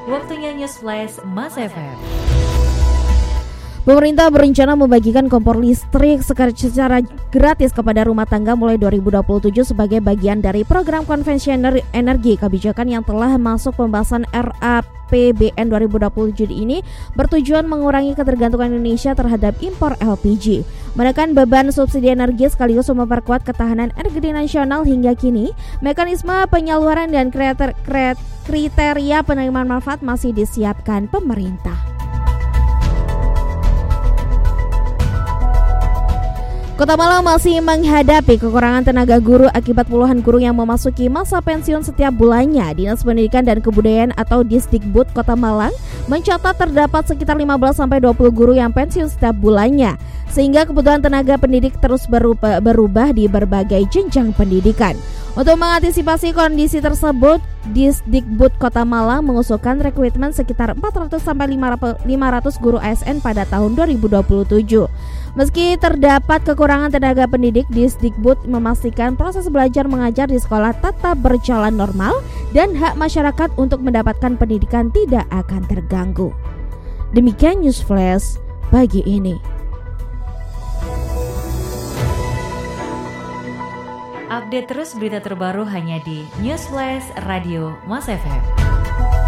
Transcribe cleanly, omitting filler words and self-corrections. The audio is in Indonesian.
Waktunya News Flash Mas FM. Pemerintah berencana membagikan kompor listrik secara gratis kepada rumah tangga mulai 2027 sebagai bagian dari program konvensional energi. Kebijakan yang telah masuk pembahasan RAPBN 2027 ini bertujuan mengurangi ketergantungan Indonesia terhadap impor LPG, menekan beban subsidi energi sekaligus memperkuat ketahanan energi nasional. Hingga kini, mekanisme penyaluran dan kriteria penerimaan manfaat masih disiapkan pemerintah. Kota Malang masih menghadapi kekurangan tenaga guru akibat puluhan guru yang memasuki masa pensiun setiap bulannya. Dinas Pendidikan dan Kebudayaan atau Disdikbud Kota Malang mencatat terdapat sekitar 15-20 guru yang pensiun setiap bulannya, sehingga kebutuhan tenaga pendidik terus berubah di berbagai jenjang pendidikan. Untuk mengantisipasi kondisi tersebut, Disdikbud Kota Malang mengusulkan rekrutmen sekitar 400-500 guru ASN pada tahun 2027. Meski terdapat kekurangan tenaga pendidik, Disdikbud memastikan proses belajar mengajar di sekolah tetap berjalan normal dan hak masyarakat untuk mendapatkan pendidikan tidak akan terganggu. Demikian News Flash pagi ini. Update terus berita terbaru hanya di News Flash Radio Mas FM.